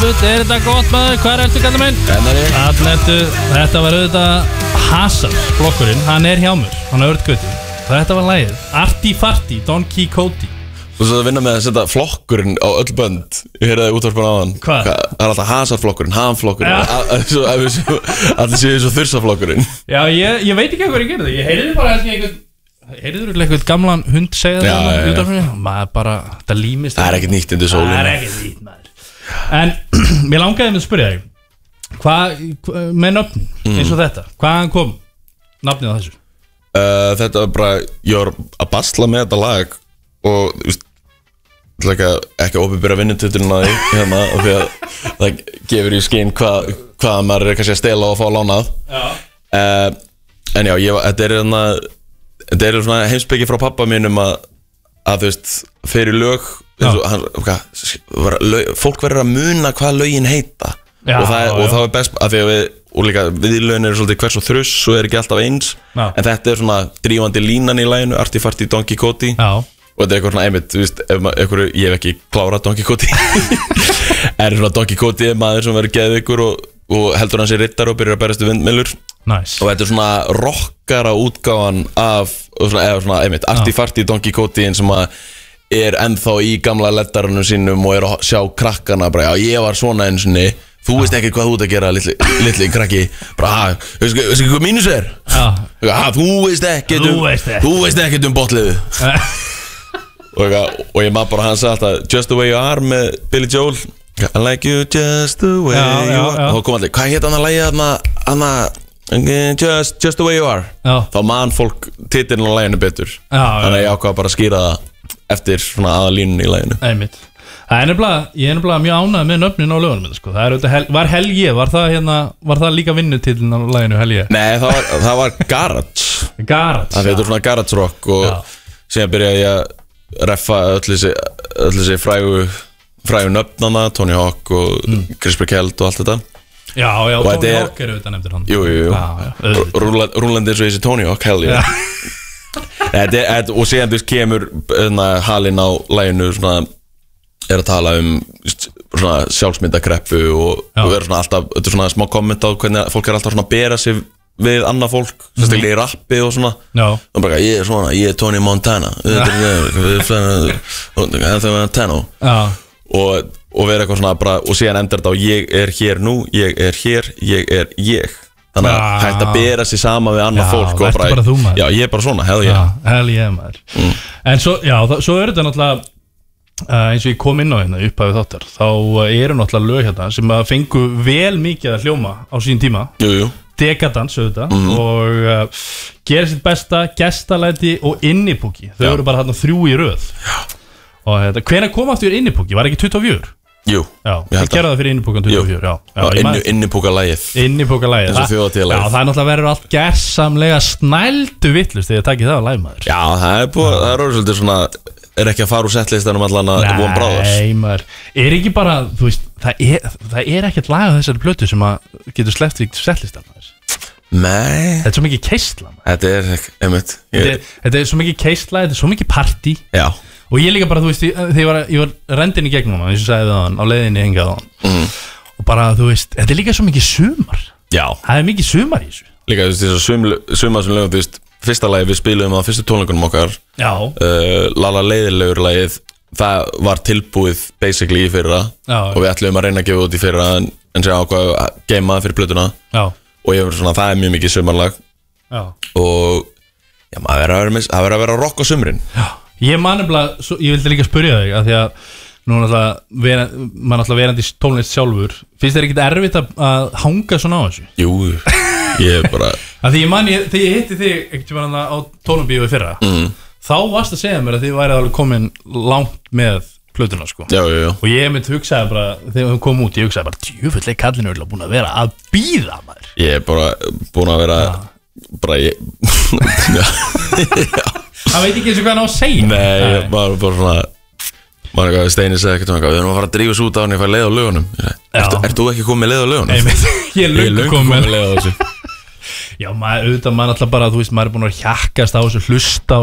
djöfull, þetta gott maður, hvað ertu kallað minn? Þetta var auðvitað Hazard flokkurinn, hann hjá mér, hann Örtgöti. Þetta var lagið, Arti Farti, Don Quixote. Þú svo að vinna með að setja flokkurinn á öll bönd. Ég heyrði það útvarpin á hann. Hvað? Það alltaf Hazard-flokkurinn, Ham-flokkurinn, allir séu svo Þursaflokkurinn. Já, ég veit ekki hvað ég gerði, ég heyrði bara Heyrðu eitthvað gamlan hund segja það útvarpinu? Maður bara, þetta límist. Það ekkert nýtt undir sólinu. Það ekkert nýtt, maður. En, mér langaði að spyrja þig, hvað, með nöfn, eins og þetta, hvaðan kom nafnið á þessu? Þetta var bara, ég var að basla með þetta lag og, þú veist, ekki opinbera vinnutitulinn að því hérna, og því að það gefur í skinn hvað maður kannski að stela og að fá lánað. En já, þetta svona heimspeki frá pappa mínum að þú veist, fyrir lög fólk verður að muna hvað lögin heita og það best að því að við lögin svolítið hvers og þruss og ekki alltaf eins en þetta svona drífandi línan í laginu Arti Farti Don Quixote og þetta eitthvað svona einmitt, þú veist, ég hef ekki klárað Don Quixote svona Don Quixote maður sem verður geðveikur og heldur hann sér riddar og byrjar að berast við vindmyllur og þetta svona rockara útgáfan af svona einmitt Arti Farti Don Quixote sem að ennþá í gamla leddarunum sínum og að sjá krakkana bara, já ég var svona eins og þú veist ekki hvað þú ert að gera litli krakki bara, veistu hvað mínus þú veist ekkert botliðu og ég maður bara hann sagði alltaf Just the way you are með Billy Joel I like you just the way you are og þá kom allir, hvað heit hann að lægja Just the way you are þá man fólk titilin á læginu betur þannig að ég ákvað bara að skýra það eftir svona aðalínun í læginu einmitt. Ég er nefnilega mjög ánægð með nöfnin á lögunum sko. Var Helgi, var það líka vinnutitilin á læginu Helgi? Nei, það var Garage þetta er svona Garage rock og síðan byrjaði ég að reffa öll þessi frægu nöfnana Tony Hawk og Crispy Keld og allt þetta Já, Tony Hawk auðvitað nefndir hann Jú Rúlandi eins og þessi Tony Hawk, hell yeah og síðan þú veist kemur halinn á læginu svona að tala svona sjálfsmyndakreppu og vera svona alltaf, þetta er svona smá komment á hvernig fólk alltaf svona að bera sig við annað fólk, sérstaklega í rappi og svona og bara, ég er Tony Montana og vera eitthvað svona bara, og síðan endar þetta á ég er hér nú, ég er hér, ég er ég þannig að hægt að bera sig sama við annað fólk og bara þú, já, ég er bara svona, hell yeah maður en svo er þetta náttúrulega eins og ég kom inn á hérna upphafið þáttar þá eru náttúrulega lög hérna sem að fengu vel mikið að hljóma á sín tíma Dekadans auðvitað og gera sitt besta, Gestalæti og Innipúki þau eru bara hérna 3 í röð og hvenær kom aftur Innipúki, var ekki 24? Jú, ég gerði það fyrir Innipúkan 24 Innipúkalægið Innipúkalægið, það er náttúrulega verður allt gersamlega snældu vittlust þegar ég takki það á lægmaður Já, það er orðið svolítið svona ekki að fara úr settlistanum allan að Von Brothers Nei, maður, ekki bara, þú veist það ekkert lag á þessari plötu sem að getur sleppt í settlistan Nei Þetta er svo mikið keistla Þetta er svo mikið keistla, þetta er svo mikið partí Já Og ég líka bara, þú veist, þegar ég var rendin í gegnum hann, eins og sagði það hann, á leiðinni hingað á hann og bara, þú veist, þetta er líka svo mikið sumar Já Það er mikið sumar í þessu Líka, þú veist, þess að sumar sem lögum, þú veist fyrsta lagi við spiluðum á fyrstu tónleikunum okkar Lala leiðilegur lagið það var tilbúið basically í fyrra og við ætlum að reyna að gefa út í fyrra en sér ákvað að geima fyrir plötuna og ég verður svona, það er mjög mikið sumarlag og já, maður verður að vera rock á sumrin Ég vildi líka spyrja þig að því að nú maður náttúrulega verandi tónlist sjálfur finnst þér ekkert erfitt að hanga svona á þessu? Jú, ég er bara Því þegar ég hitti þig ekkert á tónubíu í fyrra þá varst að segja mér að þið værið alveg komin langt með plötuna sko Já og ég hugsaði bara, þegar við komum út ég hugsaði bara, djöfull kallinu er búin að vera að bíða maður Ég er bara búin að vera Það veit ekki eins og hvað hann á að segja Nei, maður bara svona maður eitthvað Steini segði ekkert við erum að fara að drífa svo út á hann ég fær leið á lögunum Ert þú ekki komið leið á lögunum? Ég er löngu komið leið á þessu Já, auðvitað maður alltaf bara, þú veist, maður er búin að hjakkast á þessu hlusta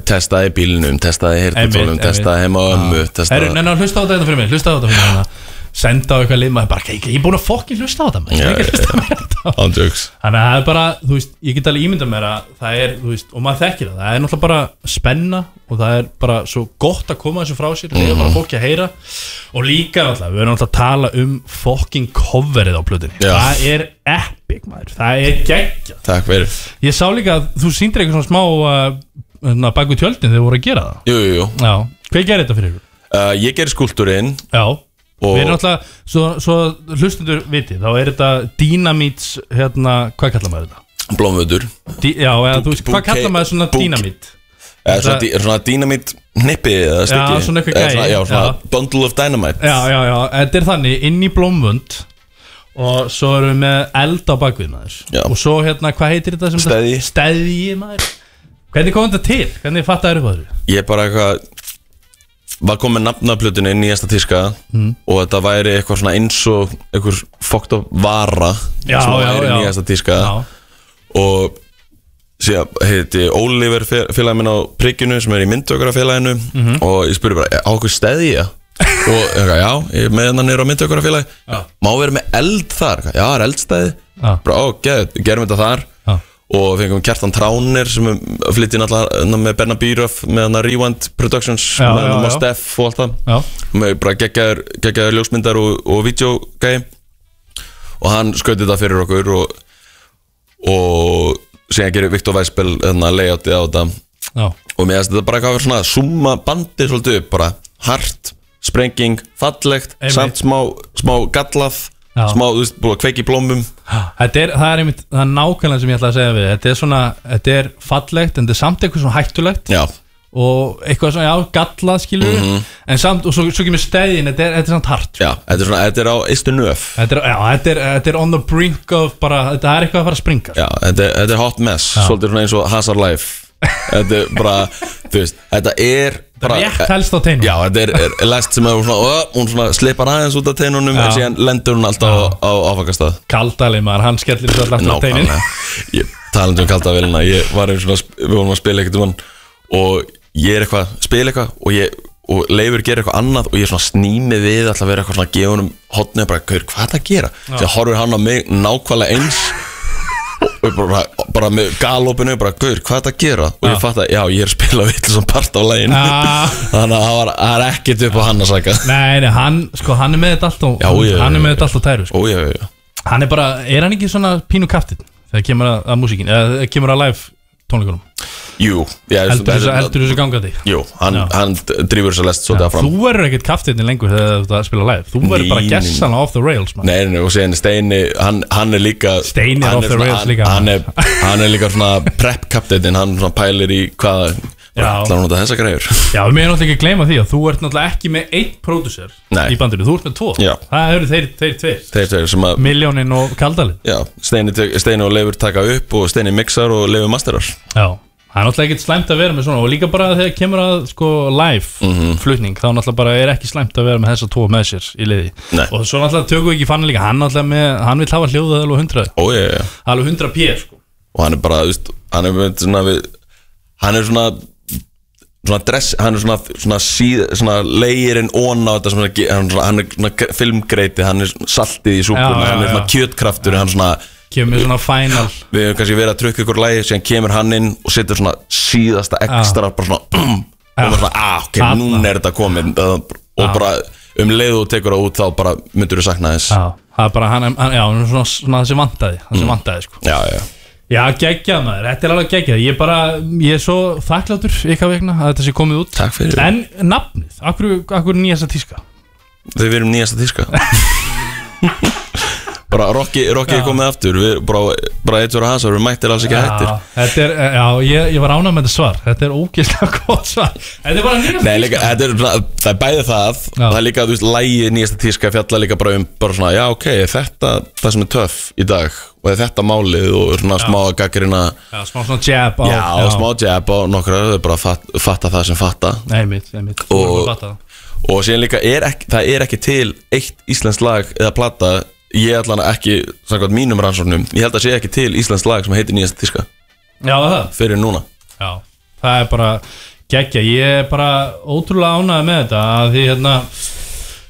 Testaði í bílinum, testaði í heyrnartólum, testaði heima á ömmu Hlusta á þetta fyrir mig senda á eitthvað lið, maður bara, ég er búin að fokkin hlusta á þetta, ég er ekki hlusta mér þannig að það bara, þú veist, ég get alveg ímynda mér að það er, þú veist, og maður þekkir það er náttúrulega bara spenna og það er bara svo gott að koma þessu frá sér og bara fólki að heyra og líka náttúrulega, við erum náttúrulega að tala fokkin coverið á plötunni, það er epic maður, það er geggjað. Takk fyrir. Ég sá líka að þú sýndir eitthvað svona smá bak við tjöldin þegar þú voru að gera það. Jú. Já, hvað gerir þetta fyrir ykkur? Ég gerir skúlptúrinn. Já. Við erum alltaf, svo hlustundur viti, þá er þetta dynamíts, hvað kallar maður þetta? Blómvöldur. Já, eða þú veist, hvað kallar maður svona dynamít? Svona dynamít hnippi eða stykki. Já, svona eitthvað gæi. Já, svona bundle of dynamite. Já, þetta er þannig, inn í blómvönd og svo erum við með eld á bakvið maður. Já. Og svo hvað heitir þetta sem Steðji. Steðji maður. Hvernig kom þetta til? Hvernig fattaði upp á þessu? Ég bara eitthvað var komið nafnaplötunni nýjasta tíska og þetta væri eitthvað svona eins og eitthvað fucked up vara sem væri nýjasta tíska og síðan heiti Oliver félagin minn á Prigginu sem er í myndtökurafélaginu og ég spurði bara, á okkur Steðji og já, ég með hennar niður á myndtökurafélagi má vera með eld þar? Já, það er eldstæði bara, gerum þetta þar og fengum Kjartan Tránir sem flytti náttúrulega með Benna Bíröf með hann Rewind Productions með hann Steff og allt það með bara geggjaður ljósmyndar og vídeogæi og hann skauti þetta fyrir okkur og síðan gerir Viktor Weissbell layouti á þetta og mér finnst þetta bara eitthvað svona summa bandið svolítið upp, bara hart, sprenging, fallegt samt smá gallað smá, þú veist, búið að kveiki blómum. Það er einmitt, það er nákvæmlega sem ég ætla að segja við. Þetta er svona, þetta er fallegt en þetta er samt eitthvað svona hættulegt og eitthvað svona, gallað skilur við en samt, og svo kemur Steðjin, þetta er samt hart. Já, þetta er á ystu nöf. Þetta er on the brink of bara, þetta er eitthvað að fara að springa. Já, þetta er hot mess, svolítið svona eins og Hazard Life. Þetta er bara, þú veist, þetta er bara rétt helst á teinunum. Já, þetta er lest sem að hún svona slipar aðeins út af teinunum en síðan lendur hún alltaf á áfangastað. Kaldali maður, hann skellir svo alltaf á teinin. Talandi Kaldavélina, við vorum að spila eitthvað og ég er eitthvað, spila eitthvað og Leifur gerir eitthvað annað og ég er svona snímið við alltaf vera eitthvað svona að gefa honum hotnið bara, hvað er það að gera? Sér horfir hann á mig nákvæmlega eins og bara með galopinu bara, hvað er það að gera? Og ég fatt að, já, ég er að spila vitlasan part á laginu þannig að það er ekkert upp á hann að saka. Nei, hann er með þetta allt á tæru sko. Hann er bara, er hann ekki svona pínu kaftinn þegar kemur að músíkin eða kemur að live tónleikunum? Jú, heldur þessu gangandi? Jú, hann drífur þess að lest svolítið áfram. Þú verður ekkert kaftinn lengur þegar þú spila live. Þú verður bara gessan off the rails man. Nei, og síðan Steini, hann er líka Steini er off the rails líka. Hann er líka svona prep kapteinn, hann svona pælir í hvað ætlar hann út af þessa greiður. Já, við meðum náttúrulega ekki að gleyma því að þú ert náttúrulega ekki með einn pródúser í bandinu, þú ert með 2. Það eru þeir tveir Miljónin og Kaldali. Já, Steini og Leifur taka upp og Steini mixar og Leifur masterar. Já, það er náttúrulega ekkert slæmt að vera með svona og líka bara þegar kemur að live flutning þá náttúrulega bara er ekki slæmt að vera með þessa 2 með sér í liði. Og svo náttúrulega tökum við ekki fann líka, hann vil hafa hljóðað alveg 100 alveg 100 p sko. Og hann er bara, hann er svona dress, hann er svona leirinn ón á þetta hann er svona filmgreiti, hann er saltið í súpunni, hann er svona kjötkraftur, hann svona kemur svona final. Við hefum kannski verið að trukka ykkur lægi, síðan kemur hann inn og setur svona síðasta ekstra bara svona og bara svona, ok, núna er þetta komin og bara leiðu og tekur það út þá bara myndur þú sakna þess. Það er bara hann svona þessi vantaði sko. Já, geggjað maður, þetta er alveg geggjað. Ég er svo þakkláttur ykkar vegna að þetta sé komið út. Takk fyrir. En nafnið, akkur nýjasta tíska? Þegar við erum nýjasta tíska bara Rokki er komið aftur, við bara eitt vera hasar, við mættir alls ekki hættir. Ég var ánægð með þetta svar. Þetta er ógeðslega gott svar. Þetta er bara nýjasta tíska. Það er bæði það er líka, þú veist, lægi nýjasta tíska fjalla líka bara svona, já, ok, þetta það sem er töff í dag og þetta málið og svona smá gaggrina smá svona jab á smá jab á nokkra, þau bara fatta það sem fatta. Einmitt. Og síðan líka það er ekki til eitt íslenskt lag eða plata, ég allan ekki samkvæmt mínum rannsóknum, ég held að sé ekki til íslenskt lag sem heitir nýjasta tíska. Já, það fyrir núna. Já, það er bara geggja. Ég er bara ótrúlega ánægð með þetta að því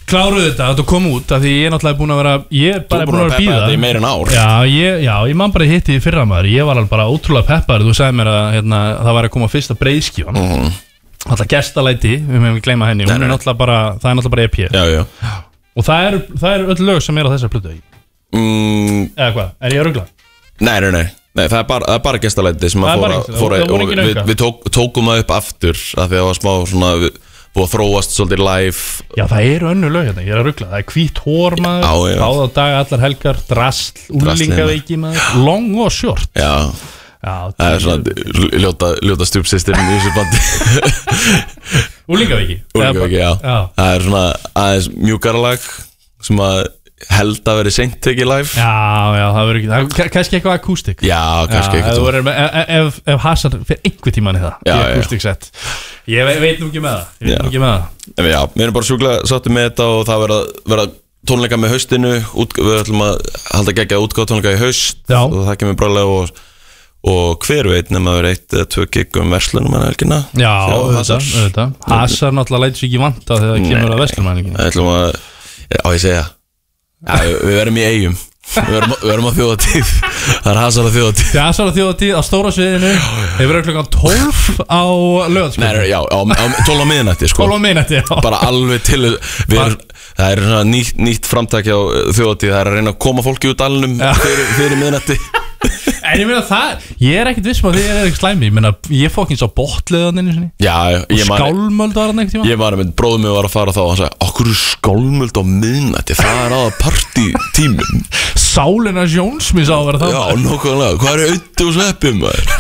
Kláruðu þetta kom út af því ég náttúrulega búin að vera ég er bara búin að vera að bíða þetta í meira en ár ég man bara hitti í fyrra maður ég var alveg bara ótrúlega peppar þú sagði mér að það var að koma fyrsta breiðskífan alltaf gestalæti við meðum við gleyma henni hún er náttúrulega bara það er náttúrulega bara EP og það er öll lög sem er á þessar plötu eða hvað er ég að rugla? Nei, það er bara gestalæti sem að fóra og við tókum það upp aftur af því að það var smá svona búið að þróast svolítið live Já, það eru önnur lög hérna, ég er að rugla það er Hvít hår maður, báða daga, allar helgar drasl, úlingaveiki maður long og short Já, það er svona ljóta stjúpsystirinn í þessu bandi Úlingaveiki, já Það er svona aðeins mjúkara lag sem að held að veri seint tekið live Já, það verður ekki kannski eitthvað akústik Já, kannski eitthvað Ef Hazard fyrir einhver tíman í það akústik sett Ég veit nú ekki með það Já, við erum bara sjúklega sáttum með þetta og það verða tónleika með haustinu við ætlum að halda geggjað útgáð tónleika í haust og það kemur bráðlega og hver veit nema að vera 1 eða 2 gig verslunum en helgina Já, auðvitað Hazard náttúrulega lætur sig ekki vanta þegar það kemur að verslunum en helgina Það ætlum að, ég segja Já, við verum í Eyjum Við verum á þjóðatíð Það er Hazard á þjóðatíð Það er Hazard á þjóðatíð á stóra sviðinu Við verum klukkan 12 á lögðarskvöld Nei, já, 12 á miðnætti sko 12 á miðnætti, já Bara alveg til Það er svona nýtt framtæki á þjóðatíð Það er að reyna að koma fólki út dalnum fyrir miðnætti En ég meina það, ég er ekkert vissum að þið er ekkert slæmi Ég meina, ég fók eins á botleðan og skálmöld var hann ekkert tíma Ég var með bróðum mig var að fara þá og hann sagði okkur er skálmöld á miðnætti Það er aða partítíminn Sálina Jónsmís á að vera það Já, nokkuðanlega, hvað er auðvitað og sveppum maður?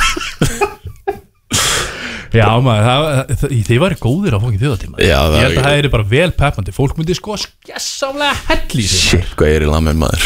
Já maður, þið væri góðir á fókið þjóðatíma Ég held að það er bara vel peppandi Fólk myndi sko skessálega helli Shit, hvað er í lamen maður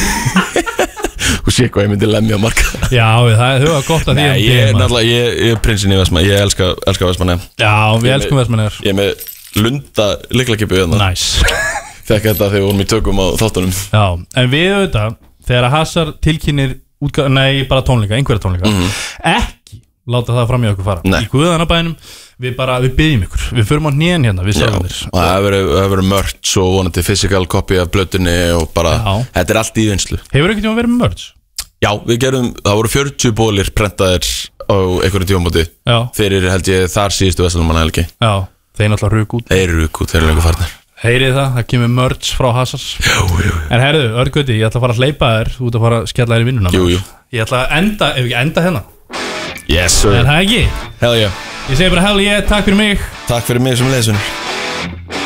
Og sé hvað ég myndi lemja marga Já, það var gott að því ég er prinsinn í Vestmann Ég elska Vestmann Já, við elskum Vestmann Ég er með lunda lyklakipu Nice Þekka þetta þegar við vorum í tökum á þáttunum Já, en við auðvitað Þegar Hazard tilkynir bara tónleika, einhverja tónleika Ekki láta það fram í okkur fara Í Guðanabænum Við byggjum ykkur Við förum á hnén hérna við og það verður merch og vonandi physical copy af blötunni og bara þetta er allt í vinslu Hefur ekkert tíma verið með merch? Já, við gerum, það voru 40 bólir prentaðir á einhverjum tímamóti fyrir held ég þar síðustu Vestlumanna helgi Já, þeir náttúrulega rúk út Þeir eru lengur farnir Heyrið það kemur merch frá Hazard En herðu, Örgauti, ég ætla að fara að hleypa þér Þú ert að fara að skella þér í vinnuna Ég ætla að enda, ef ekki enda hérna Yes sir En það ekki? Hell yeah Ég segi bara hell yeah, takk fyrir mig Takk fyrir mig sem lesunur